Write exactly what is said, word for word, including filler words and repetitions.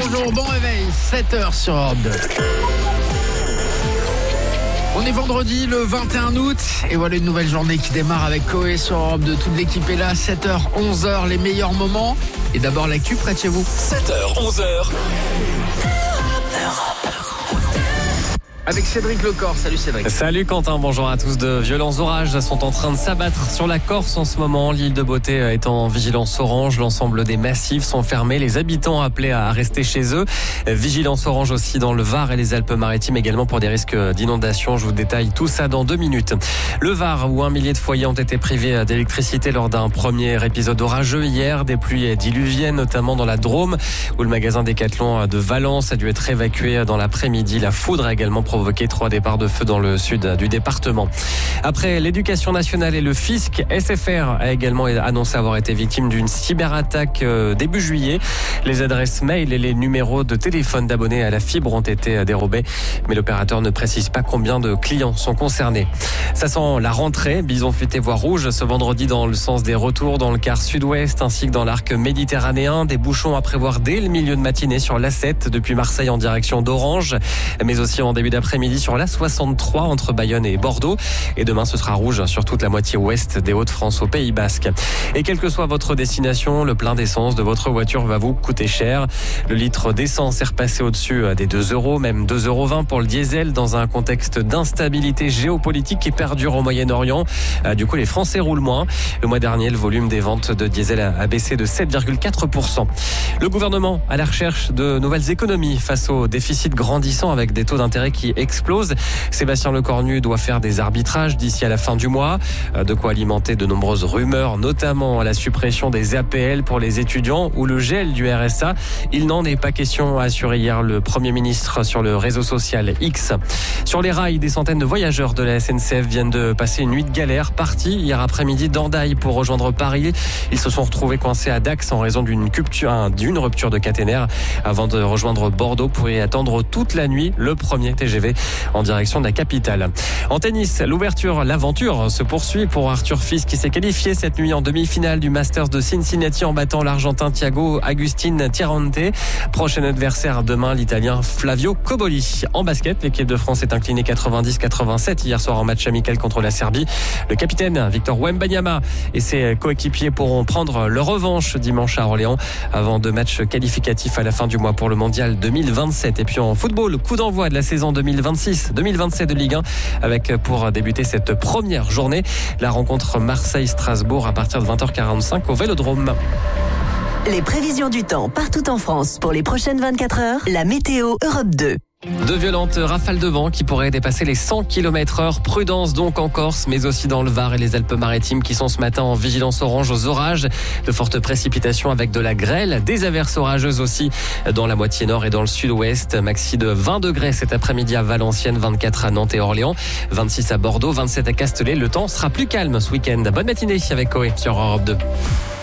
bonjour, bon réveil, sept heures sur Europe deux. On est vendredi le vingt et un août et voilà une nouvelle journée qui démarre avec Coé sur Europe deux. Toute l'équipe est là, sept heures, onze heures, les meilleurs moments. Et d'abord l'actu près de chez vous. sept heures, onze heures. Avec Cédric Lecor. Salut Cédric. Salut Quentin, bonjour à tous. De violents orages sont en train de s'abattre sur la Corse en ce moment. L'île de Beauté est en vigilance orange. L'ensemble des massifs sont fermés. Les habitants appelés à rester chez eux. Vigilance orange aussi dans le Var et les Alpes-Maritimes également pour des risques d'inondation. Je vous détaille tout ça dans deux minutes. Le Var, où un millier de foyers ont été privés d'électricité lors d'un premier épisode orageux hier. Des pluies diluviennes, notamment dans la Drôme, où le magasin Decathlon de Valence a dû être évacué dans l'après-midi. La foudre a également provoqué trois départs de feu dans le sud du département. Après l'éducation nationale et le fisc, S F R a également annoncé avoir été victime d'une cyberattaque début juillet. Les adresses mail et les numéros de téléphone d'abonnés à la fibre ont été dérobés, mais l'opérateur ne précise pas combien de clients sont concernés. Ça sent la rentrée. Bison futé voie rouge ce vendredi dans le sens des retours dans le quart sud-ouest ainsi que dans l'arc méditerranéen. Des bouchons à prévoir dès le milieu de matinée sur l'A sept depuis Marseille en direction d'Orange, mais aussi en début d'après-midi sur l'A soixante-trois entre Bayonne et Bordeaux. Et demain, ce sera rouge sur toute la moitié ouest des Hauts-de-France au Pays Basque. Et quelle que soit votre destination, le plein d'essence de votre voiture va vous coûter cher. Le litre d'essence est repassé au-dessus des deux euros, même deux euros vingt pour le diesel dans un contexte d'instabilité géopolitique qui perdure au Moyen-Orient. Du coup, les Français roulent moins. Le mois dernier, le volume des ventes de diesel a baissé de sept virgule quatre pour cent. Le gouvernement à la recherche de nouvelles économies face au déficit grandissant avec des taux d'intérêt qui explose. Sébastien Lecornu doit faire des arbitrages d'ici à la fin du mois. De quoi alimenter de nombreuses rumeurs, notamment la suppression des A P L pour les étudiants ou le gel du R S A. Il n'en est pas question, a assuré hier le Premier ministre sur le réseau social X. Sur les rails, des centaines de voyageurs de la S N C F viennent de passer une nuit de galère. Partis hier après-midi d'Hendaye pour rejoindre Paris. Ils se sont retrouvés coincés à Dax en raison d'une rupture, d'une rupture de caténaire avant de rejoindre Bordeaux pour y attendre toute la nuit le premier T G V en direction de la capitale. En tennis, l'ouverture, l'aventure se poursuit pour Arthur Fils qui s'est qualifié cette nuit en demi-finale du Masters de Cincinnati en battant l'Argentin Thiago Agustin Tirante. Prochain adversaire demain, l'Italien Flavio Cobolli. En basket, l'équipe de France est inclinée quatre-vingt-dix à quatre-vingt-sept hier soir en match amical contre la Serbie. Le capitaine Victor Wembanyama et ses coéquipiers pourront prendre leur revanche dimanche à Orléans avant deux matchs qualificatifs à la fin du mois pour le mondial deux mille vingt-sept. Et puis en football, coup d'envoi de la saison deux mille vingt-six deux mille vingt-sept de Ligue un avec pour débuter cette première journée la rencontre Marseille-Strasbourg à partir de vingt heures quarante-cinq au Vélodrome. Les prévisions du temps partout en France pour les prochaines vingt-quatre heures, la météo Europe deux. De violentes rafales de vent qui pourraient dépasser les cent kilomètres heure. Prudence donc en Corse, mais aussi dans le Var et les Alpes-Maritimes qui sont ce matin en vigilance orange aux orages. De fortes précipitations avec de la grêle, des averses orageuses aussi dans la moitié nord et dans le sud-ouest. Maxi de vingt degrés cet après-midi à Valenciennes, vingt-quatre à Nantes et Orléans, vingt-six à Bordeaux, vingt-sept à Castellet. Le temps sera plus calme ce week-end. Bonne matinée avec Coé sur Europe deux.